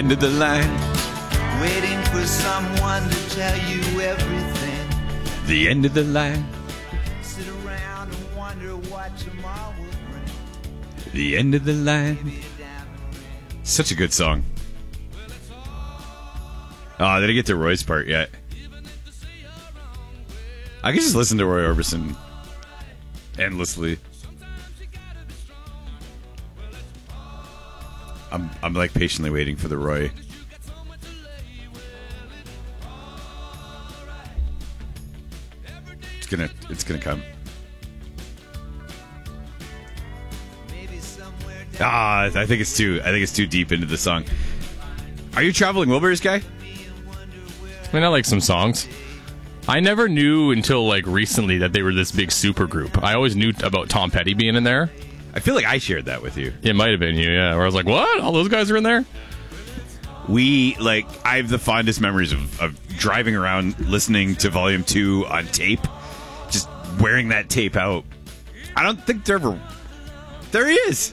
end of the line. Waiting for someone to tell you everything. The end of the line. Sit around and wonder what tomorrow will bring. The end of the line. Such a good song. Oh, I didn't get to Roy's part yet. I could just listen to Roy Orbison endlessly. I'm like patiently waiting for the Roy. It's gonna come. I think it's too deep into the song. Are you a Traveling Wilburys guy? I mean, I like some songs. I never knew until like recently that they were this big super group. I always knew about Tom Petty being in there. I feel like I shared that with you. It might have been you, yeah. Where I was like, what? All those guys are in there? I have the fondest memories of driving around listening to Volume 2 on tape. Just wearing that tape out. I don't think there he is.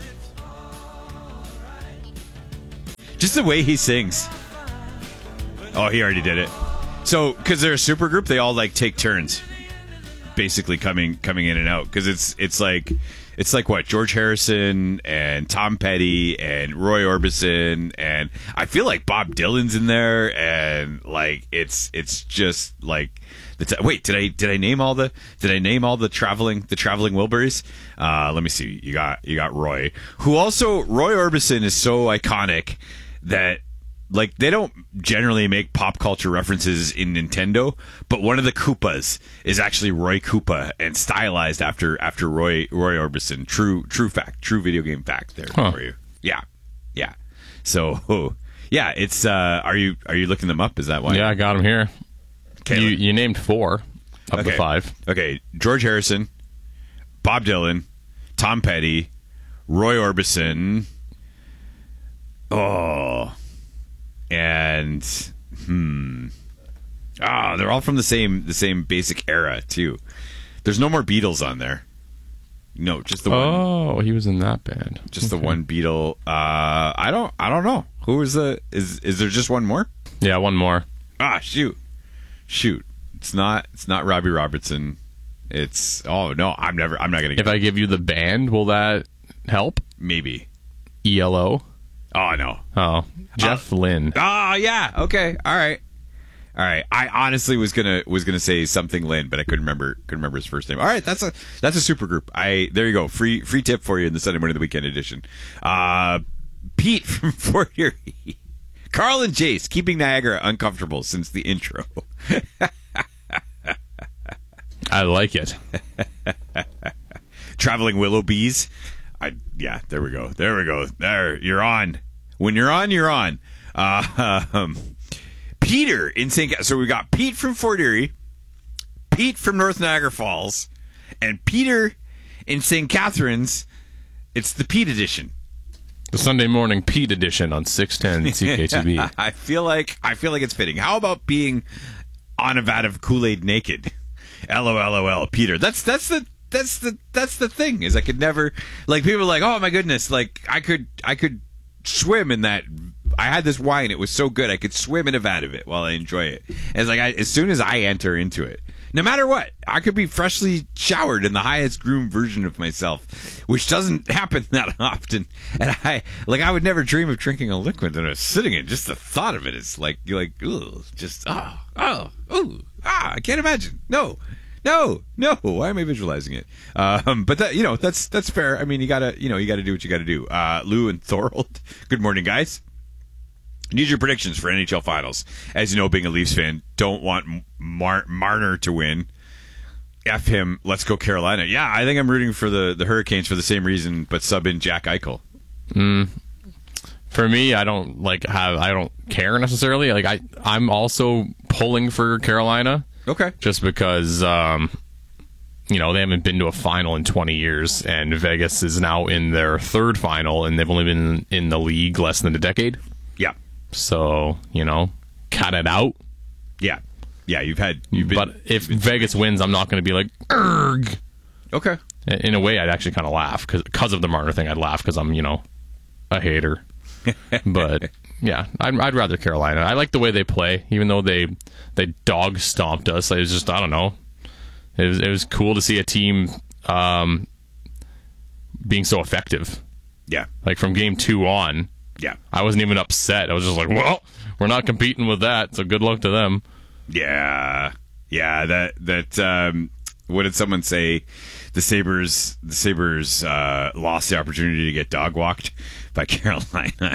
Just the way he sings. Oh, he already did it. So, because they're a super group, they all like take turns, basically coming in and out. Because it's like what, George Harrison and Tom Petty and Roy Orbison, and I feel like Bob Dylan's in there, and like it's just like wait, did I name all the traveling Wilburys? Let me see. You got Roy, who also Roy Orbison is so iconic that like they don't generally make pop culture references in Nintendo, but one of the Koopas is actually Roy Koopa and stylized after Roy Orbison. True fact, true video game fact there for you. Yeah. So yeah, it's are you looking them up? Is that why? Yeah, I got them here. You named 4 of the 5. Okay, George Harrison, Bob Dylan, Tom Petty, Roy Orbison. Oh. And they're all from the same basic era too. There's no more Beatles on there. No, just the one. Oh, he was in that band. Just the one Beatle. I don't know. Who is is there just one more? Yeah, one more. Shoot. It's not Robbie Robertson. It's I'm not gonna get If I give you the band, will that help? Maybe. ELO. Oh no. Oh, Jeff Lynne. Oh yeah. Okay. All right. I honestly was gonna say something Lynn, but I couldn't remember his first name. All right. That's a super group. There you go. Free tip for you in the Sunday morning of the weekend edition. Pete from Fort Erie. Carl and Jace keeping Niagara uncomfortable since the intro. I like it. Traveling Willoughbys. Yeah, there we go. There, you're on. When you're on, you're on. Peter in St. So we got Pete from Fort Erie, Pete from North Niagara Falls, and Peter in St. Catharines. It's the Pete edition. The Sunday morning Pete edition on 610 CKTB. I feel like it's fitting. How about being on a vat of Kool-Aid naked? LOL, Peter. That's the thing, is I could never, like, people are like, oh my goodness, like I could swim in that. I had this wine, it was so good I could swim in a vat of it while I enjoy it. And it's like as soon as I enter into it, no matter what, I could be freshly showered in the highest groomed version of myself, which doesn't happen that often. And I would never dream of drinking a liquid that I was sitting in. Just the thought of it is like, you're like, ooh, just I can't imagine. No. Why am I visualizing it? But that's fair. I mean, you gotta do what you gotta do. Lou and Thorold. Good morning, guys. Need your predictions for NHL Finals. As you know, being a Leafs fan, don't want Marner to win. F him. Let's go Carolina. Yeah, I think I'm rooting for the Hurricanes for the same reason, but sub in Jack Eichel. For me, I don't care necessarily. Like I'm also pulling for Carolina. Okay. Just because, they haven't been to a final in 20 years, and Vegas is now in their third final, and they've only been in the league less than a decade. Yeah. So, cut it out. Yeah. Yeah, you've been. But if Vegas wins, I'm not going to be like, "Erg." Okay. In a way, I'd actually kind of laugh because of the Marner thing. I'd laugh because I'm, a hater. But Yeah, I'd rather Carolina. I like the way they play, even though they dog stomped us. It was just, I don't know. It was cool to see a team being so effective. Yeah. Like from game 2 on. Yeah. I wasn't even upset. I was just like, well, we're not competing with that, so good luck to them. Yeah. Yeah, that what did someone say? The Sabres lost the opportunity to get dog walked by Carolina.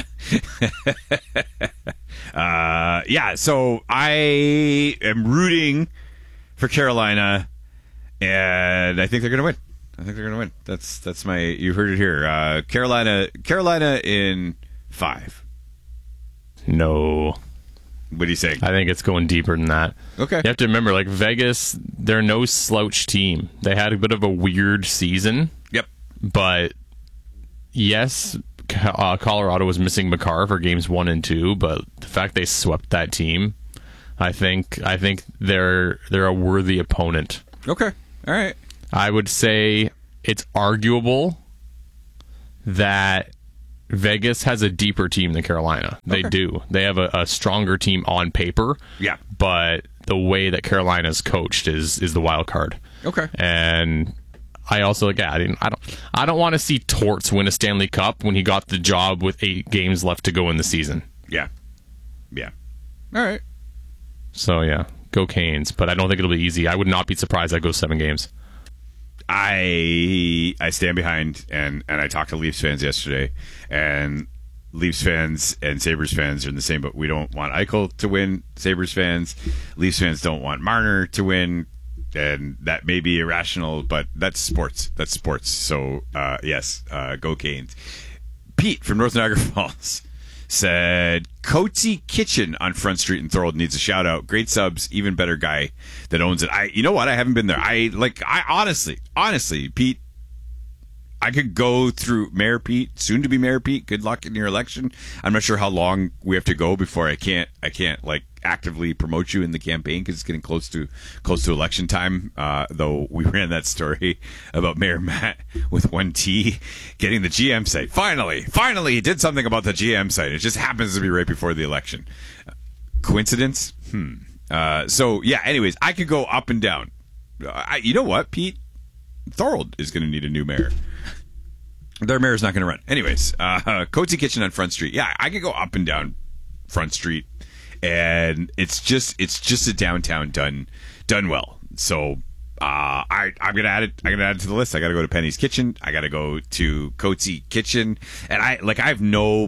Yeah, so I am rooting for Carolina, and I think they're going to win. That's my. You heard it here. Carolina in 5. No. What do you say? I think it's going deeper than that. Okay. You have to remember, like, Vegas, they're no slouch team. They had a bit of a weird season. Yep. But, yes, Colorado was missing Makar for games 1 and 2, but the fact they swept that team, I think they're a worthy opponent. Okay. All right. I would say it's arguable that Vegas has a deeper team than Carolina. They do. They have a stronger team on paper. Yeah. But the way that Carolina's coached is the wild card. Okay. And I also I don't want to see Torts win a Stanley Cup when he got the job with 8 games left to go in the season. Yeah. Yeah. All right. So yeah, go Canes. But I don't think it'll be easy. I would not be surprised that goes 7 games. I stand behind, and I talked to Leafs fans yesterday, and Leafs fans and Sabres fans are in the same boat. We don't want Eichel to win. Sabres fans, Leafs fans don't want Marner to win, and that may be irrational, but that's sports. So yes, go Canes. Pete from North Niagara Falls said Coatsy Kitchen on Front Street in Thorold needs a shout out. Great subs, even better guy that owns it. You know what? I haven't been there. I honestly, Pete, I could go through Mayor Pete, soon to be Mayor Pete. Good luck in your election. I'm not sure how long we have to go before I can't like actively promote you in the campaign because it's getting close to election time. Though we ran that story about Mayor Matt with 1T getting the GM site. Finally, he did something about the GM site. It just happens to be right before the election. Coincidence? So yeah. Anyways, I could go up and down. You know what, Pete? Thorold is going to need a new mayor. Their mayor's not going to run. Anyways, Coatsy Kitchen on Front Street. Yeah, I could go up and down Front Street, and it's just a downtown done well. So I'm gonna add it. I'm gonna add it to the list. I got to go to Penny's Kitchen. I got to go to Coatsy Kitchen, and I have no.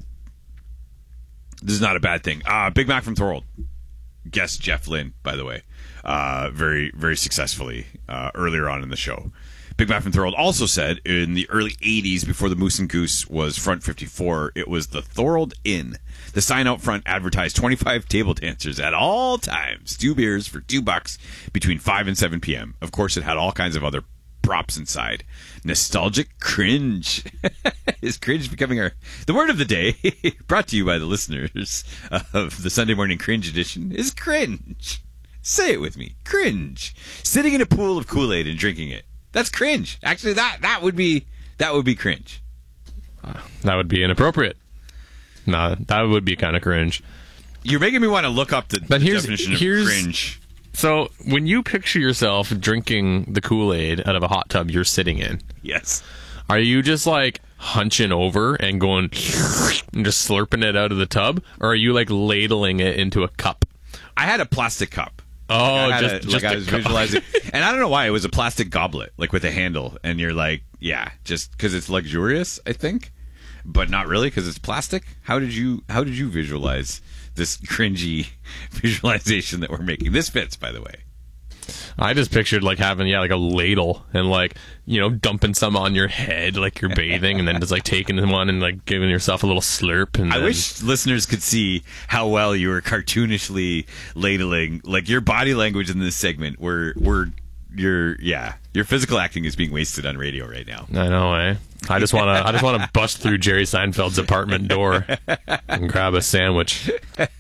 This is not a bad thing. Big Mac from Thorold. Guest Jeff Lynn, by the way, very very successfully earlier on in the show. Big Mac from Thorold also said in the early 80s, before the Moose and Goose was Front 54, it was the Thorold Inn. The sign out front advertised 25 table dancers at all times, 2 beers for $2 between 5 and 7 p.m. Of course, it had all kinds of other props inside. Nostalgic cringe. Is cringe becoming the word of the day? Brought to you by the listeners of the Sunday Morning Cringe edition is cringe. Say it with me. Cringe. Sitting in a pool of Kool-Aid and drinking it. That's cringe. Actually, that would be cringe. That would be inappropriate. No, that would be kind of cringe. You're making me want to look up the definition of cringe. So, when you picture yourself drinking the Kool-Aid out of a hot tub you're sitting in, yes, are you just like hunching over and going and just slurping it out of the tub, or are you like ladling it into a cup? I had a plastic cup. Oh, I was visualizing, and I don't know why it was a plastic goblet, like with a handle, and you're like, yeah, just because it's luxurious, I think, but not really because it's plastic. How did you visualize this cringy visualization that we're making? This fits, by the way. I just pictured like having like a ladle and like, you know, dumping some on your head like you're bathing, and then just like taking one and like giving yourself a little slurp. And I wish listeners could see how well you were cartoonishly ladling, like your body language in this segment. Your physical acting is being wasted on radio right now. I know, eh? I just want to bust through Jerry Seinfeld's apartment door and grab a sandwich.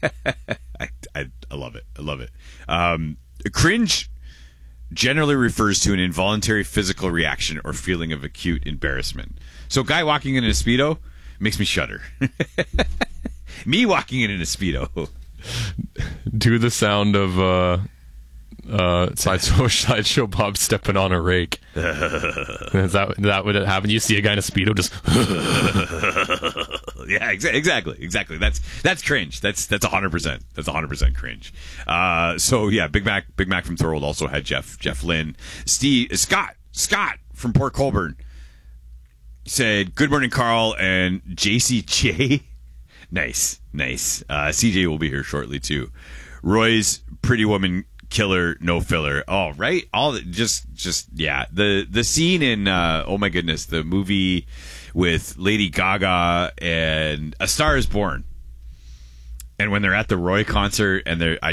I love it. I love it. Cringe generally refers to an involuntary physical reaction or feeling of acute embarrassment. So a guy walking in a Speedo makes me shudder. Me walking in a Speedo. Do the sound of sideshow Bob stepping on a rake. Is that would happen? You see a guy in a Speedo just yeah, exactly. That's cringe. That's 100%. That's 100% cringe. So yeah, Big Mac from Thorold also had Jeff Lynn. Scott from Port Colborne said, "Good morning, Carl and JCJ." Nice. CJ will be here shortly too. Roy's Pretty Woman killer, no filler. Oh, right. Yeah. The scene in oh my goodness, the movie with Lady Gaga and A Star Is Born. And when they're at the Roy concert and I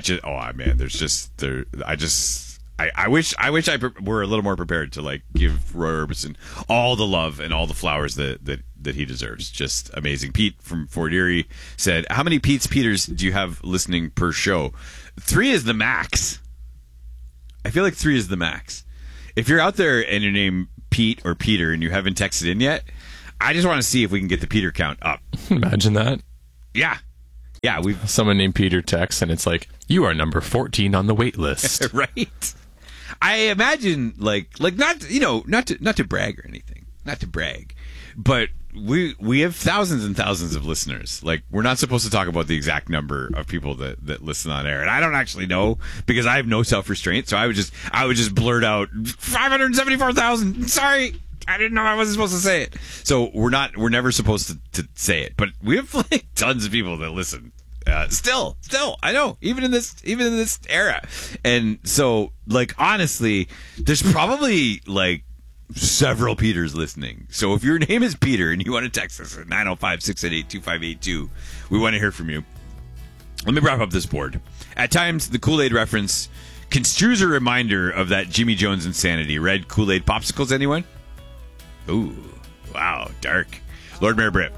wish I were a little more prepared to like give Roy Orbison all the love and all the flowers that he deserves. Just amazing. Pete from Fort Erie said, "How many Peters do you have listening per show?" 3 is the max. I feel like 3 is the max. If you're out there and your name Pete or Peter and you haven't texted in yet, I just want to see if we can get the Peter count up. Imagine that. Yeah, we've someone named Peter texts and it's like, "You are number 14 on the wait list." Right. I imagine like not to brag or anything, but we have thousands and thousands of listeners. Like, we're not supposed to talk about the exact number of people that listen on air, and I don't actually know because I have no self-restraint. So I would just blurt out 574,000. Sorry, I didn't know I wasn't supposed to say it. So we're never supposed to say it, but we have like tons of people that listen. Still, I know, even in this era. And so, like, honestly, there's probably like several Peters listening. So if your name is Peter and you want to text us at 905-688-2582, we want to hear from you. Let me wrap up this board. At times, the Kool-Aid reference construes a reminder of that Jimmy Jones insanity. Red Kool-Aid popsicles, anyone? Ooh, wow, dark. Lord Mayor Britt.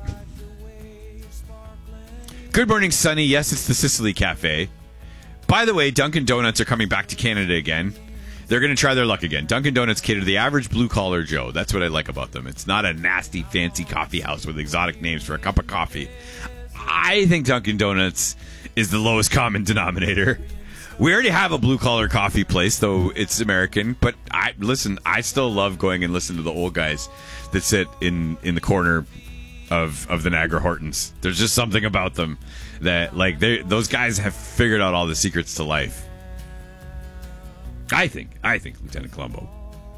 Good morning, Sunny. Yes, it's the Sicily Cafe. By the way, Dunkin' Donuts are coming back to Canada again. They're going to try their luck again. Dunkin' Donuts cater to the average blue-collar Joe. That's what I like about them. It's not a nasty, fancy coffee house with exotic names for a cup of coffee. I think Dunkin' Donuts is the lowest common denominator. We already have a blue-collar coffee place, though it's American. But I still love going and listening to the old guys that sit in the corner of the Niagara Hortons. There's just something about them that, like, those guys have figured out all the secrets to life. I think Lieutenant Columbo.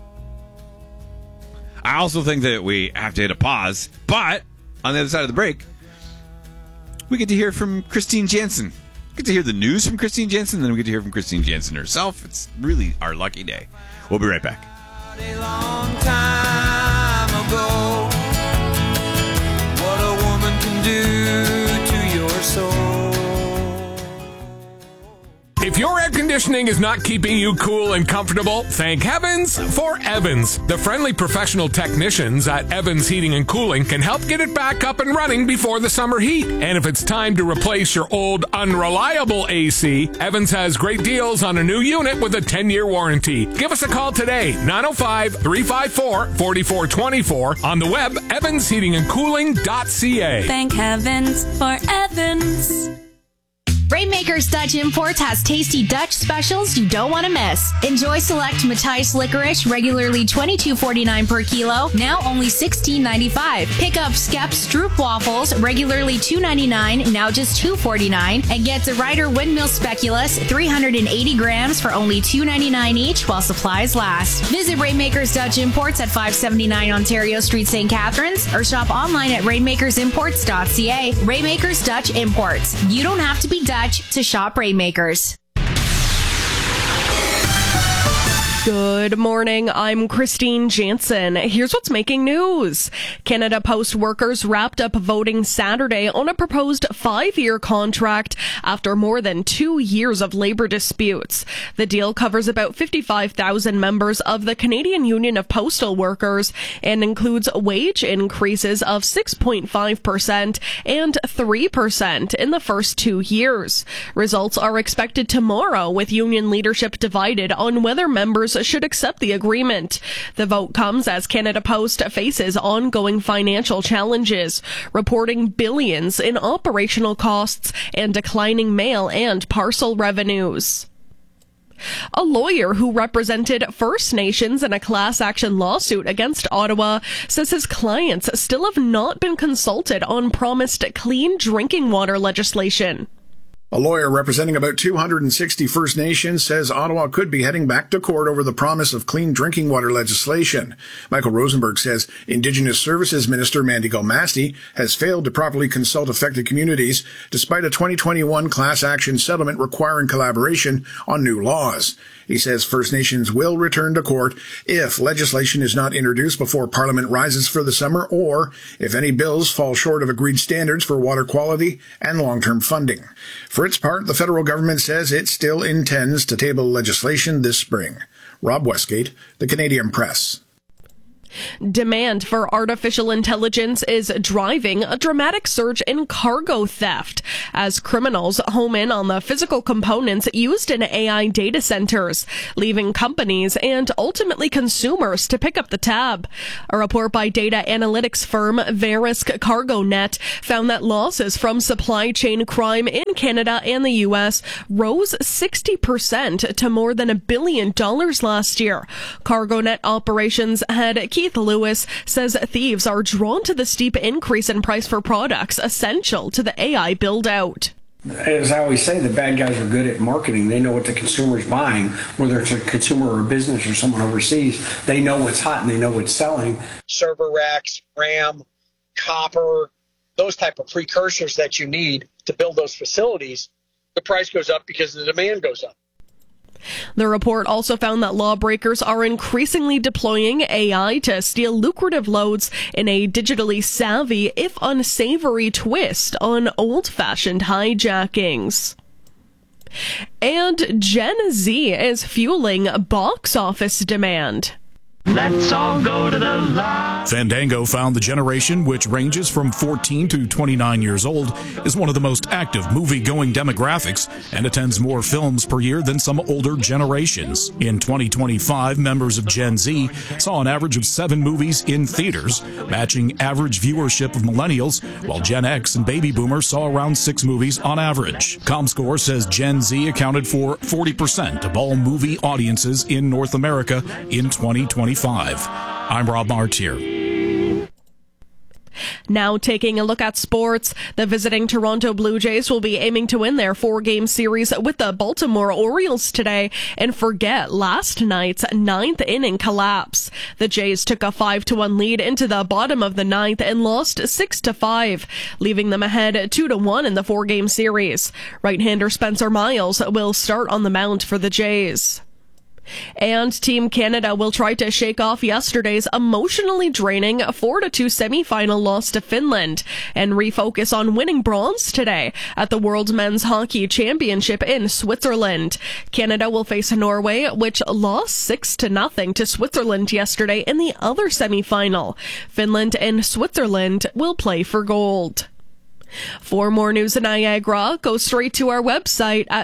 I also think that we have to hit a pause, but on the other side of the break, we get to hear from Christine Jansen. We get to hear the news from Christine Jansen, then we get to hear from Christine Jansen herself. It's really our lucky day. We'll be right back. A long time ago, what a woman can do to your soul. If your air conditioning is not keeping you cool and comfortable, thank heavens for Evans. The friendly professional technicians at Evans Heating and Cooling can help get it back up and running before the summer heat. And if it's time to replace your old unreliable AC, Evans has great deals on a new unit with a 10-year warranty. Give us a call today, 905-354-4424, on the web, evansheatingandcooling.ca. Thank heavens for Evans. Rainmakers Dutch Imports has tasty Dutch specials you don't want to miss. Enjoy select Matthijs licorice, regularly $22.49 per kilo, now only $16.95. Pick up Skep Stroop waffles, regularly $2.99, now just $2.49. And get the Ryder Windmill Speculoos, 380 grams for only $2.99 each while supplies last. Visit Rainmakers Dutch Imports at 579 Ontario Street, St. Catharines, or shop online at rainmakersimports.ca. Rainmakers Dutch Imports. You don't have to be Dutch to shop Rainmakers. Good morning, I'm Christine Jansen. Here's what's making news. Canada Post workers wrapped up voting Saturday on a proposed 5-year contract after more than 2 years of labor disputes. The deal covers about 55,000 members of the Canadian Union of Postal Workers and includes wage increases of 6.5% and 3% in the first 2 years. Results are expected tomorrow, with union leadership divided on whether members lawmakers should accept the agreement. The vote comes as Canada Post faces ongoing financial challenges, reporting billions in operational costs and declining mail and parcel revenues. A lawyer who represented First Nations in a class action lawsuit against Ottawa says his clients still have not been consulted on promised clean drinking water legislation. A lawyer representing about 260 First Nations says Ottawa could be heading back to court over the promise of clean drinking water legislation. Michael Rosenberg says Indigenous Services Minister Mandy Galmasti has failed to properly consult affected communities despite a 2021 class action settlement requiring collaboration on new laws. He says First Nations will return to court if legislation is not introduced before Parliament rises for the summer or if any bills fall short of agreed standards for water quality and long-term funding. For its part, the federal government says it still intends to table legislation this spring. Rob Westgate, The Canadian Press. Demand for artificial intelligence is driving a dramatic surge in cargo theft as criminals home in on the physical components used in AI data centers, leaving companies and ultimately consumers to pick up the tab. A report by data analytics firm Verisk CargoNet found that losses from supply chain crime in Canada and the U.S. rose 60% to more than $1 billion last year. CargoNet operations head Keith Lewis says thieves are drawn to the steep increase in price for products essential to the AI build-out. As I always say, the bad guys are good at marketing. They know what the consumer's buying, whether it's a consumer or a business or someone overseas. They know what's hot and they know what's selling. Server racks, RAM, copper, those type of precursors that you need to build those facilities, the price goes up because the demand goes up. The report also found that lawbreakers are increasingly deploying AI to steal lucrative loads in a digitally savvy, if unsavory, twist on old-fashioned hijackings. And Gen Z is fueling box office demand. Let's all go to the line. Fandango found the generation, which ranges from 14 to 29 years old, is one of the most active movie-going demographics and attends more films per year than some older generations. In 2025, members of Gen Z saw an average of 7 movies in theaters, matching average viewership of millennials, while Gen X and Baby Boomers saw around 6 movies on average. ComScore says Gen Z accounted for 40% of all movie audiences in North America in 2025. I'm Rob Martier. Now taking a look at sports, the visiting Toronto Blue Jays will be aiming to win their 4-game series with the Baltimore Orioles today and forget last night's 9th inning collapse. The Jays took a 5-1 lead into the bottom of the 9th and lost 6-5, leaving them ahead 2-1 in the 4-game series. Right-hander Spencer Miles will start on the mound for the Jays. And Team Canada will try to shake off yesterday's emotionally draining 4-2 semifinal loss to Finland and refocus on winning bronze today at the World Men's Hockey Championship in Switzerland. Canada will face Norway, which lost 6-0 to Switzerland yesterday in the other semifinal. Finland and Switzerland will play for gold. For more news in Niagara, go straight to our website at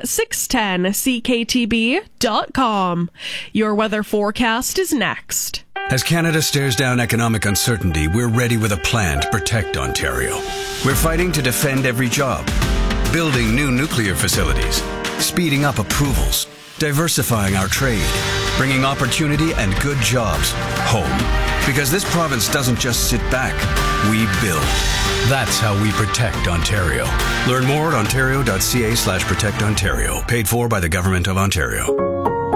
610cktb.com. Your weather forecast is next. As Canada stares down economic uncertainty, we're ready with a plan to protect Ontario. We're fighting to defend every job, building new nuclear facilities, speeding up approvals, diversifying our trade, bringing opportunity and good jobs home. Because this province doesn't just sit back, we build. That's how we protect Ontario. Learn more at ontario.ca/protectontario. Paid for by the Government of Ontario.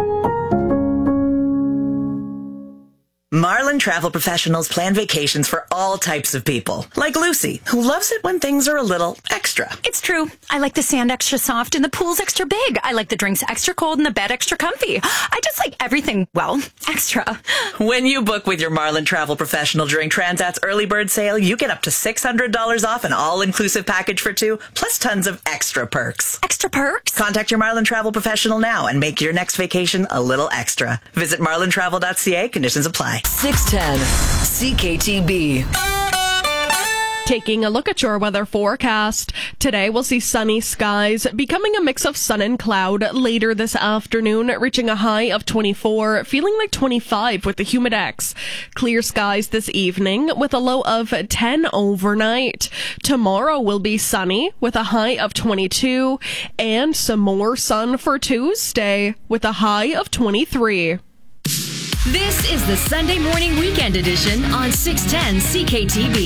Marlin Travel Professionals plan vacations for all types of people. Like Lucy, who loves it when things are a little extra. It's true. I like the sand extra soft and the pool's extra big. I like the drinks extra cold and the bed extra comfy. I just like everything, well, extra. When you book with your Marlin Travel Professional during Transat's early bird sale, you get up to $600 off an all-inclusive package for 2, plus tons of extra perks. Extra perks? Contact your Marlin Travel Professional now and make your next vacation a little extra. Visit marlintravel.ca. Conditions apply. 610 CKTB. Taking a look at your weather forecast. Today we'll see sunny skies, becoming a mix of sun and cloud later this afternoon, reaching a high of 24, feeling like 25 with the humidex. Clear skies this evening with a low of 10 overnight. Tomorrow will be sunny with a high of 22 and some more sun for Tuesday with a high of 23. This is the Sunday Morning Weekend Edition on 610 CKTB.